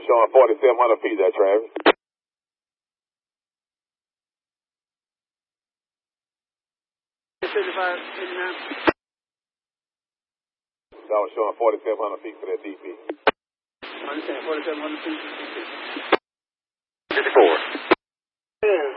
showing 4,700 feet there, Travis. That was showing 4,700 feet for that DP. I understand, 4,700 feet. 54. Yeah.